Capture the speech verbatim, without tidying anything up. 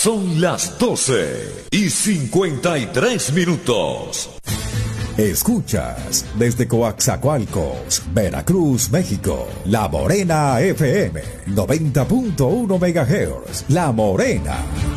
Son las doce y cincuenta y tres minutos. Escuchas desde Coaxacualcos, Veracruz, México, La Morena F M, noventa punto uno megahertz. La Morena.